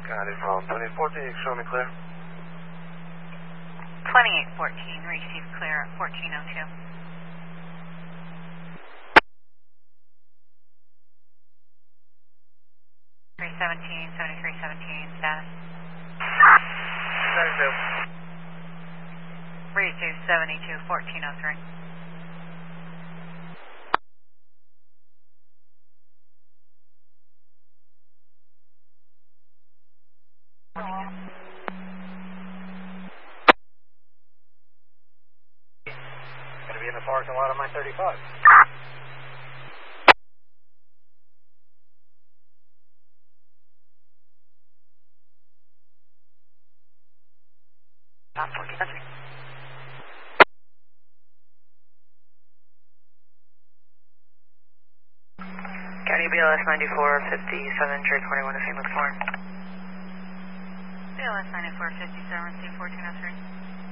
Got it, from 2814, you can show me clear. 2814, receive clear at 1402. .317, 7317, status. 72. Read to 72, 1403. Gonna be in the parking lot on my 35. Top 40 country. County BLS 9457, Trade 21 to St. Louis Foreign. BLS 9457, receive 1403.